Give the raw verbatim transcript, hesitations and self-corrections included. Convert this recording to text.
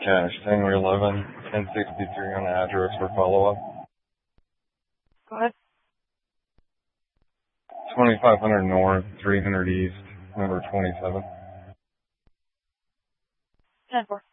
Cash, January eleventh, ten sixty-three on the address for follow-up. Go ahead. twenty-five hundred North, three hundred East, number twenty-seven. ten four.